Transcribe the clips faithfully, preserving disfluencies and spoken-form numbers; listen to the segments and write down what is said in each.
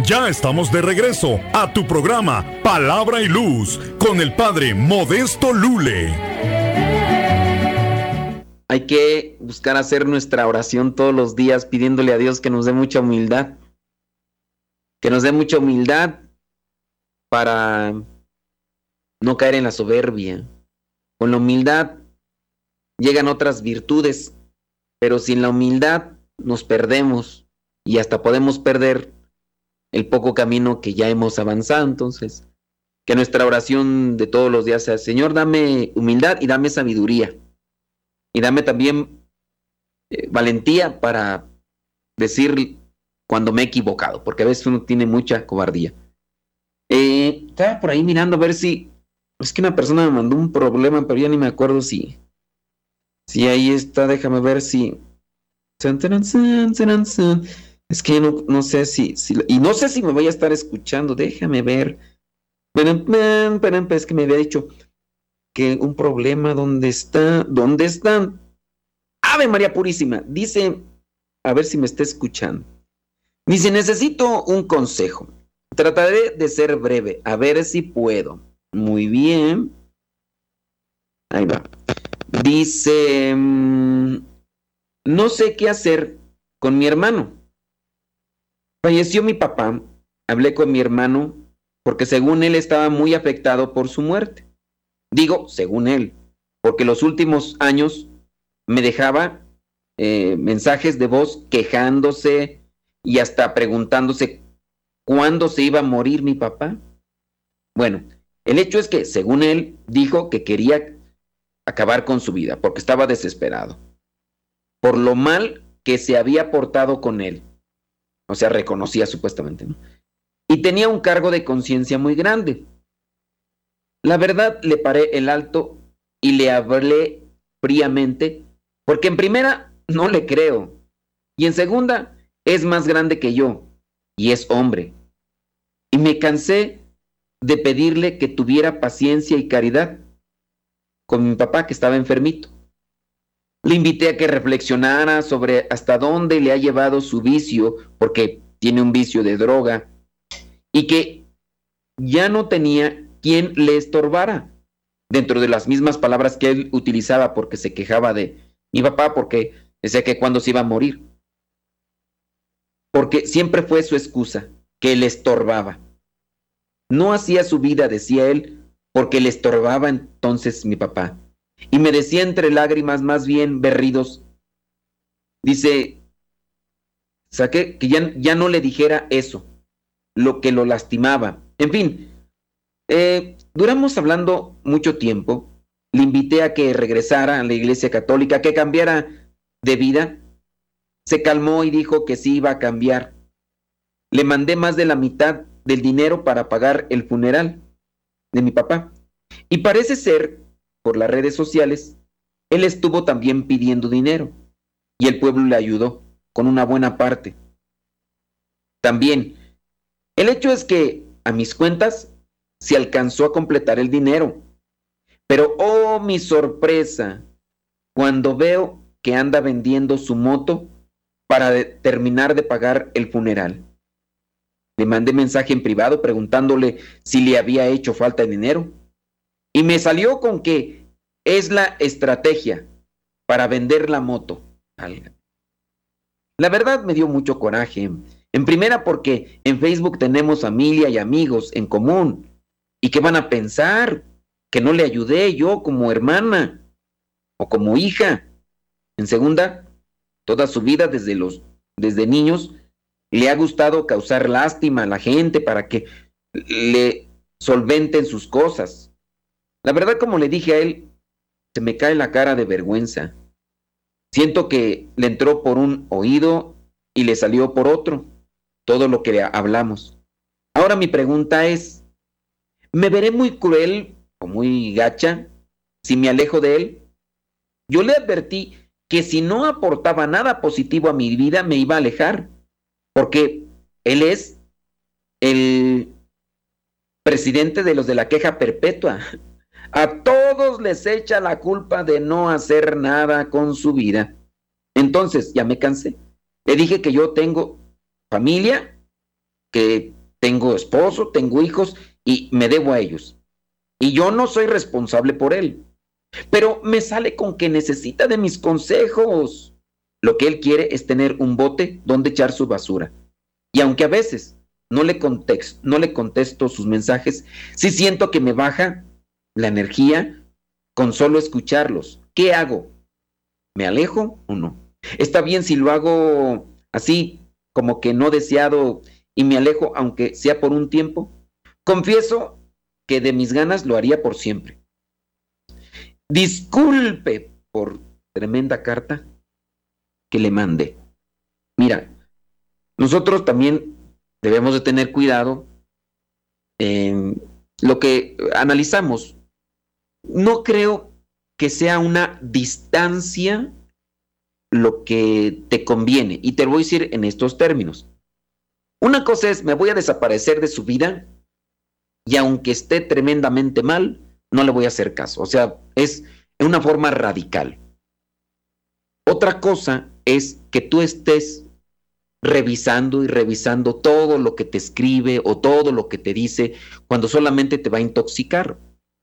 Ya estamos de regreso a tu programa Palabra y Luz con el Padre Modesto Lule. Hay que buscar hacer nuestra oración todos los días pidiéndole a Dios que nos dé mucha humildad. Que nos dé mucha humildad para no caer en la soberbia. Con la humildad llegan otras virtudes, pero sin la humildad nos perdemos y hasta podemos perder el poco camino que ya hemos avanzado. Entonces, que nuestra oración de todos los días sea: Señor, dame humildad y dame sabiduría. Y dame también eh, valentía para decir cuando me he equivocado, porque a veces uno tiene mucha cobardía. Eh, estaba por ahí mirando a ver si... Es que una persona me mandó un problema, pero ya ni me acuerdo si... Si ahí está, déjame ver si... Es que no, no sé si, si... Y no sé si me voy a estar escuchando, déjame ver. Es que me había dicho... que un problema, ¿dónde está? ¿Dónde están? Ave María Purísima, dice, a ver si me está escuchando. Dice, necesito un consejo. Trataré de ser breve, a ver si puedo. Muy bien. Ahí va. Dice, mmm, no sé qué hacer con mi hermano. Falleció mi papá. Hablé con mi hermano porque según él estaba muy afectado por su muerte. Digo, según él, porque los últimos años me dejaba eh, mensajes de voz quejándose y hasta preguntándose cuándo se iba a morir mi papá. Bueno, el hecho es que, según él, dijo que quería acabar con su vida porque estaba desesperado por lo mal que se había portado con él. O sea, reconocía supuestamente, ¿no? Y tenía un cargo de conciencia muy grande. La verdad, le paré el alto y le hablé fríamente, porque en primera no le creo, y en segunda es más grande que yo, y es hombre. Y me cansé de pedirle que tuviera paciencia y caridad con mi papá, que estaba enfermito. Le invité a que reflexionara sobre hasta dónde le ha llevado su vicio, porque tiene un vicio de droga, y que ya no tenía quien le estorbara, dentro de las mismas palabras que él utilizaba, porque se quejaba de mi papá, porque decía que cuándo se iba a morir, porque siempre fue su excusa, que le estorbaba. No hacía su vida, decía él, porque le estorbaba entonces mi papá, y me decía entre lágrimas, más bien berridos, dice, saqué que ya, ya no le dijera eso, lo que lo lastimaba. En fin, Eh, duramos hablando mucho tiempo. Le invité a que regresara a la iglesia católica, que cambiara de vida. Se calmó y dijo que sí iba a cambiar. Le mandé más de la mitad del dinero para pagar el funeral de mi papá. Y parece ser, por las redes sociales, él estuvo también pidiendo dinero. Y el pueblo le ayudó con una buena parte. También, el hecho es que a mis cuentas se alcanzó a completar el dinero. Pero, oh, mi sorpresa, cuando veo que anda vendiendo su moto para de- terminar de pagar el funeral. Le mandé mensaje en privado preguntándole si le había hecho falta dinero. Y me salió con que es la estrategia para vender la moto. La verdad me dio mucho coraje. En primera porque en Facebook tenemos familia y amigos en común. ¿Y qué van a pensar? Que no le ayudé yo como hermana o como hija. En segunda, toda su vida desde los desde niños le ha gustado causar lástima a la gente para que le solventen sus cosas. La verdad, como le dije a él, se me cae la cara de vergüenza. Siento que le entró por un oído y le salió por otro todo lo que hablamos. Ahora mi pregunta es, ¿me veré muy cruel o muy gacha si me alejo de él? Yo le advertí que si no aportaba nada positivo a mi vida me iba a alejar, porque él es el presidente de los de la queja perpetua. A todos les echa la culpa de no hacer nada con su vida. Entonces ya me cansé. Le dije que yo tengo familia, que tengo esposo, tengo hijos y me debo a ellos. Y yo no soy responsable por él. Pero me sale con que necesita de mis consejos. Lo que él quiere es tener un bote donde echar su basura. Y aunque a veces no le contesto, no le contesto sus mensajes, sí siento que me baja la energía con solo escucharlos. ¿Qué hago? ¿Me alejo o no? ¿Está bien si lo hago así, como que no deseado, y me alejo aunque sea por un tiempo? Confieso que de mis ganas lo haría por siempre. Disculpe por tremenda carta que le mandé. Mira, nosotros también debemos de tener cuidado en lo que analizamos. No creo que sea una distancia lo que te conviene. Y te lo voy a decir en estos términos. Una cosa es, me voy a desaparecer de su vida y aunque esté tremendamente mal, no le voy a hacer caso. O sea, es en una forma radical. Otra cosa es que tú estés revisando y revisando todo lo que te escribe o todo lo que te dice cuando solamente te va a intoxicar.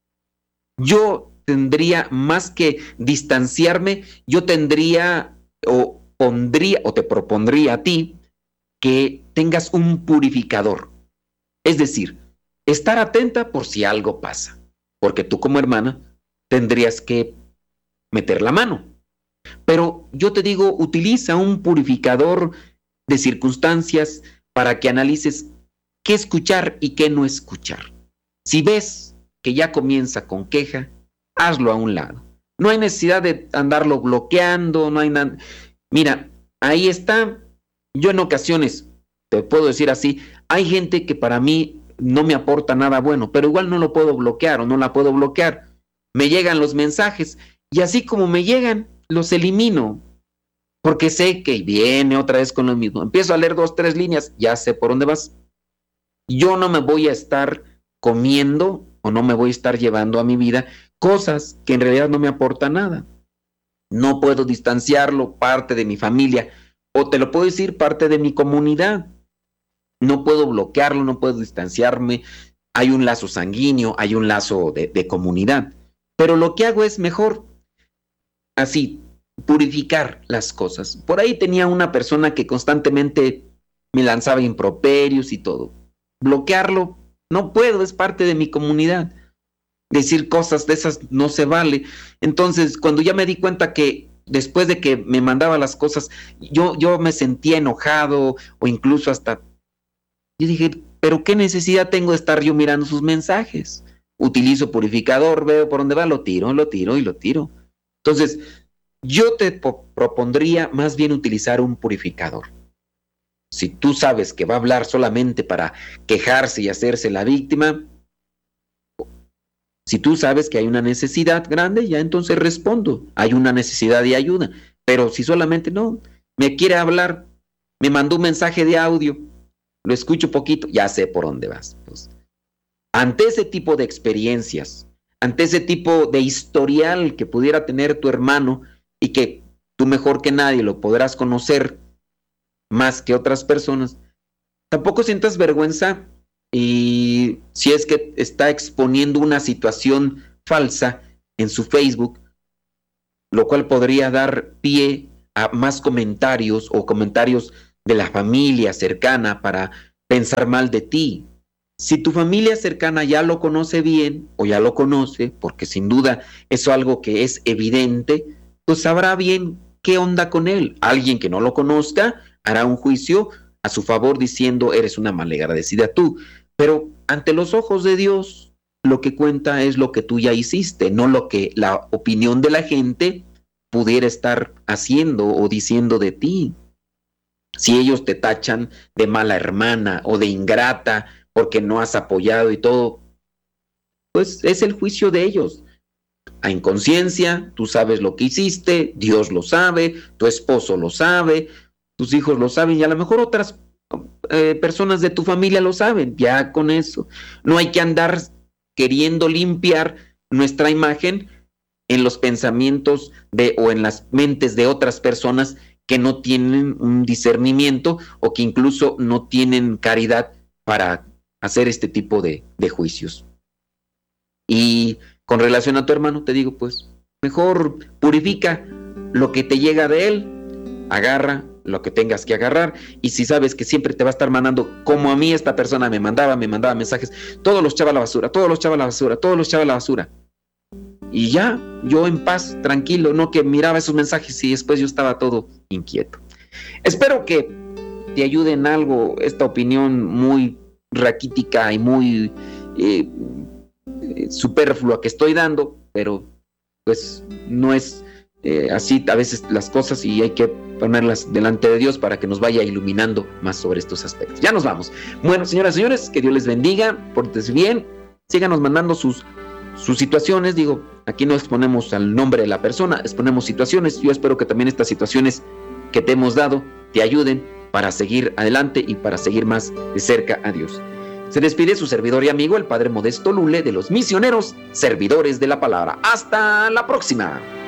Yo tendría más que distanciarme, yo tendría o pondría o te propondría a ti que tengas un purificador. Es decir, estar atenta por si algo pasa, porque tú como hermana tendrías que meter la mano. Pero yo te digo, utiliza un purificador de circunstancias para que analices qué escuchar y qué no escuchar. Si ves que ya comienza con queja, hazlo a un lado. No hay necesidad de andarlo bloqueando, no hay nada. Mira, ahí está. Yo en ocasiones, te puedo decir así, hay gente que para mí no me aporta nada bueno, pero igual no lo puedo bloquear o no la puedo bloquear. Me llegan los mensajes y así como me llegan, los elimino. Porque sé que viene otra vez con lo mismo. Empiezo a leer dos, tres líneas, ya sé por dónde vas. Yo no me voy a estar comiendo o no me voy a estar llevando a mi vida cosas que en realidad no me aportan nada. No puedo distanciarlo, parte de mi familia, o te lo puedo decir, parte de mi comunidad. No puedo bloquearlo, no puedo distanciarme. Hay un lazo sanguíneo, hay un lazo de, de comunidad. Pero lo que hago es mejor así, purificar las cosas. Por ahí tenía una persona que constantemente me lanzaba improperios y todo. Bloquearlo, no puedo, es parte de mi comunidad. Decir cosas de esas no se vale. Entonces, cuando ya me di cuenta que después de que me mandaba las cosas, yo, yo me sentía enojado o incluso hasta... Yo dije, ¿pero qué necesidad tengo de estar yo mirando sus mensajes? Utilizo purificador, veo por dónde va, lo tiro, lo tiro y lo tiro. Entonces, yo te po- propondría más bien utilizar un purificador. Si tú sabes que va a hablar solamente para quejarse y hacerse la víctima, si tú sabes que hay una necesidad grande, ya entonces respondo. Hay una necesidad de ayuda. Pero si solamente no, me quiere hablar, me mandó un mensaje de audio, lo escucho poquito, ya sé por dónde vas. Pues, ante ese tipo de experiencias, ante ese tipo de historial que pudiera tener tu hermano y que tú mejor que nadie lo podrás conocer más que otras personas, tampoco sientas vergüenza y si es que está exponiendo una situación falsa en su Facebook, lo cual podría dar pie a más comentarios o comentarios de la familia cercana para pensar mal de ti. Si tu familia cercana ya lo conoce bien o ya lo conoce, porque sin duda es algo que es evidente, pues sabrá bien qué onda con él. Alguien que no lo conozca hará un juicio a su favor diciendo eres una malagradecida tú. Pero ante los ojos de Dios, lo que cuenta es lo que tú ya hiciste, no lo que la opinión de la gente pudiera estar haciendo o diciendo de ti. Si ellos te tachan de mala hermana o de ingrata porque no has apoyado y todo, pues es el juicio de ellos. A inconsciencia, tú sabes lo que hiciste, Dios lo sabe, tu esposo lo sabe, tus hijos lo saben y a lo mejor otras eh, personas de tu familia lo saben. Ya con eso, no hay que andar queriendo limpiar nuestra imagen en los pensamientos de o en las mentes de otras personas que no tienen un discernimiento o que incluso no tienen caridad para hacer este tipo de, de juicios. Y con relación a tu hermano, te digo, pues, mejor purifica lo que te llega de él, agarra lo que tengas que agarrar, y si sabes que siempre te va a estar mandando, como a mí esta persona me mandaba, me mandaba mensajes, todos los echaba a la basura, todos los echaba a la basura, todos los echaba a la basura. Y ya, yo en paz, tranquilo, no que miraba esos mensajes y después yo estaba todo inquieto. Espero que te ayude en algo esta opinión muy raquítica y muy eh, eh, superflua que estoy dando, pero pues no es eh, así a veces las cosas, y hay que ponerlas delante de Dios para que nos vaya iluminando más sobre estos aspectos. Ya nos vamos. Bueno, señoras y señores, que Dios les bendiga, pórtense bien, síganos mandando sus, sus situaciones. Digo, aquí no exponemos al nombre de la persona, exponemos situaciones. Yo espero que también estas situaciones que te hemos dado te ayuden para seguir adelante y para seguir más de cerca a Dios. Se despide su servidor y amigo, el Padre Modesto Lule, de los misioneros servidores de la palabra. ¡Hasta la próxima!